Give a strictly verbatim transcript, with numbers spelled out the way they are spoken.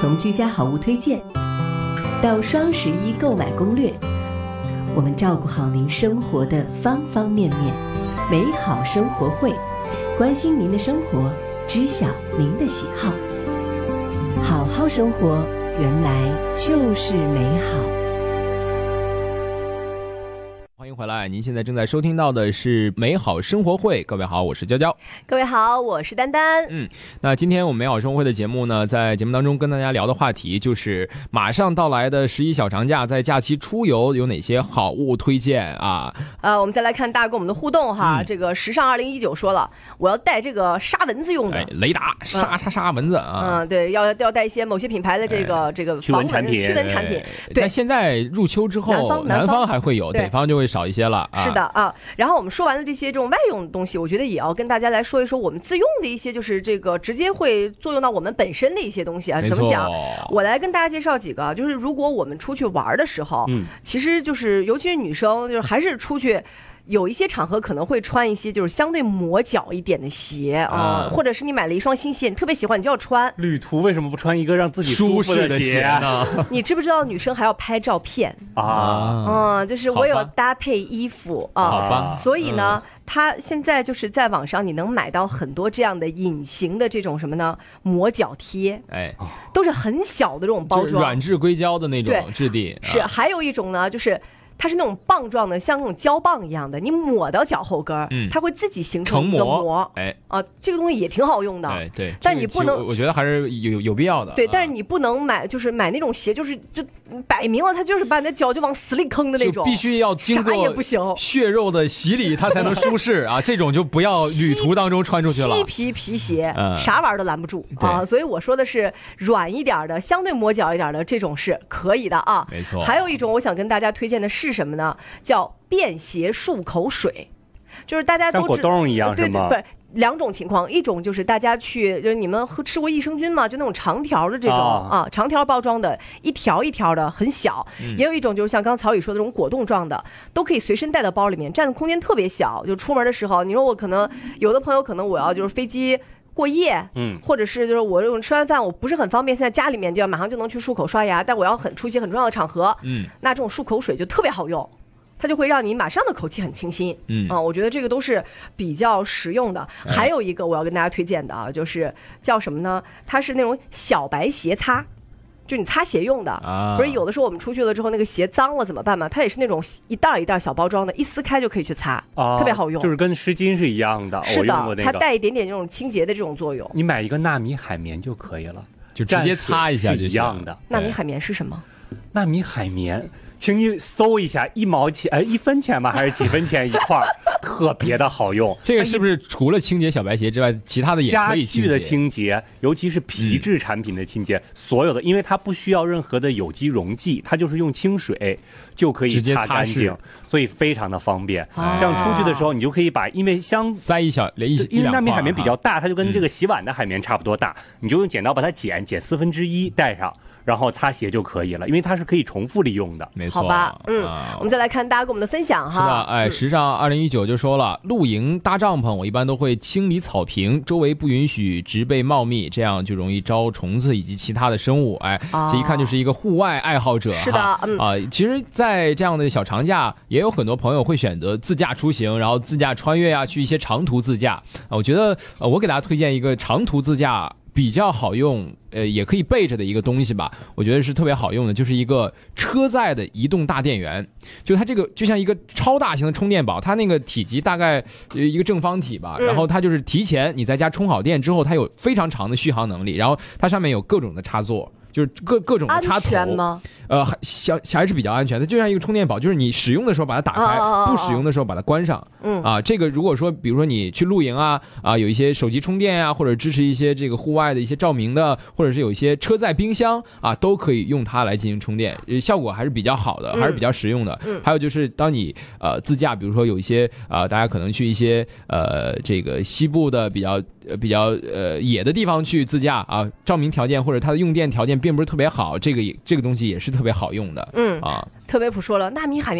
从居家好物推荐到双十一购买攻略，我们照顾好您生活的方方面面。美好生活会，关心您的生活，知晓您的喜好。好好生活，原来就是美好。 欢迎回来，您现在正在收听到的是美好生活会。各位好，我是娇娇。 各位好，我是丹丹。 嗯，那今天我们美好生活会的节目呢，在节目当中跟大家聊的话题就是马上到来的十一小长假，在假期出游有哪些好物推荐啊？ 呃，我们再来看大家跟我们的互动哈。嗯、这个时尚二零一九说了，我要带这个杀蚊子用的， 哎、雷达杀杀杀蚊子啊。 嗯，对，要要带一些某些品牌的这个、哎、这个驱蚊产品， 驱蚊产品。 对，但现在入秋之后， 南方南方还会有，北方就会少一些了。啊、 是的啊。然后我们说完了这些这种外用的东西，我觉得也要跟大家来说一说我们自用的一些，就是这个直接会作用到我们本身的一些东西啊。怎么讲？我来跟大家介绍几个，就是如果我们出去玩的时候，嗯，其实就是尤其是女生，就是还是出去。有一些场合可能会穿一些就是相对磨脚一点的鞋啊、呃，或者是你买了一双新鞋，你特别喜欢，你就要穿。 旅途为什么不穿一个让自己舒服的鞋呢？ 你知不知道女生还要拍照片啊？ 嗯，就是我有搭配衣服啊， 好吧。 所以呢，嗯、它现在就是在网上你能买到很多这样的隐形的这种什么呢？磨脚贴，哎，都是很小的这种包装， 软质硅胶的那种质地。 是，啊、还有一种呢，就是。它是那种棒状的，像那种胶棒一样的，你抹到脚后跟儿、嗯，它会自己形成一个膜。哎，啊，这个东西也挺好用的。 哎，对， 但你不能， 我觉得还是有有必要的。 对， 啊、 但是你不能买，就是买那种鞋，就是就摆明了它就是把你的脚就往死里坑的那种， 必须要经过也不行血肉的洗礼，它才能舒适啊！这种就不要旅途当中穿出去了。 漆皮皮鞋， 嗯、 啥玩意儿都拦不住啊！所以我说的是软一点的，相对磨脚一点的，这种是可以的啊。 没错。 还有一种我想跟大家推荐的是什么呢？叫便携漱口水，就是大家都像果冻一样是吗？ 对对，不是两种情况，一种就是大家去，就是你们喝吃过益生菌吗？就那种长条的这种、哦、啊，长条包装的，一条一条的，很小。嗯、也有一种就是像刚曹宇说的这种果冻状的，都可以随身带到包里面，占的空间特别小。就出门的时候，你说我可能有的朋友可能我要就是飞机。过夜，嗯，或者是就是我这种吃完饭我不是很方便，现在家里面就要马上就能去漱口刷牙，但我要很出席很重要的场合，嗯，那这种漱口水就特别好用，它就会让你马上的口气很清新，嗯啊，我觉得这个都是比较实用的。哎、还有一个我要跟大家推荐的啊，就是叫什么呢？它是那种小白鞋擦。就你擦鞋用的，啊、不是有的时候我们出去了之后，那个鞋脏了怎么办嘛？它也是那种一袋一袋小包装的，一撕开就可以去擦，啊、特别好用， 就是跟湿巾是一样的。 是的， 我用过那个、 它带一点点这种清洁的这种作用。 你买一个纳米海绵就可以了， 就直接擦一下就一样的。 纳米海绵是什么？ 纳米海绵，请你搜一下，一毛钱，哎，一分钱吧，还是几分钱一块儿，特别的好用。 这个是不是除了清洁小白鞋之外，其他的也可以清洁？ 家具的清洁，尤其是皮质产品的清洁，嗯、所有的，因为它不需要任何的有机溶剂，它就是用清水就可以擦干净，所以非常的方便。啊、像出去的时候，你就可以把，因为箱塞一小连一， 因为纳米海绵比较大，它就跟这个洗碗的海绵差不多大，嗯、你就用剪刀把它剪剪四分之一带上。然后擦鞋就可以了，因为它是可以重复利用的。 没错， 好吧，嗯，啊、我们再来看大家跟我们的分享哈。 是的，哎，时尚二零一九就说了，露营搭帐篷，我一般都会清理草坪，周围不允许植被茂密，这样就容易招虫子以及其他的生物。哎，啊、这一看就是一个户外爱好者。 是的，嗯啊，其实，在这样的小长假，也有很多朋友会选择自驾出行，然后自驾穿越呀，去一些长途自驾。啊，我觉得，呃，我给大家推荐一个长途自驾。比较好用，呃，也可以备着的一个东西吧，我觉得是特别好用的，就是一个车载的移动大电源，就它这个就像一个超大型的充电宝，它那个体积大概一个正方体吧，然后它就是提前你在家充好电之后，它有非常长的续航能力，然后它上面有各种的插座。就是各各种的插头， 安全吗？ 呃，还小还是比较安全的，就像一个充电宝，就是你使用的时候把它打开，哦、不使用的时候把它关上。嗯啊，这个如果说比如说你去露营啊啊，有一些手机充电啊，或者支持一些这个户外的一些照明的，或者是有一些车载冰箱啊，都可以用它来进行充电，效果还是比较好的，还是比较实用的。嗯、还有就是当你呃自驾，比如说有一些啊、呃，大家可能去一些呃这个西部的比较。呃比较呃野的地方去自驾啊，照明条件或者它的用电条件并不是特别好，这个也这个东西也是特别好用的。嗯啊， 特别普说了，纳米海绵。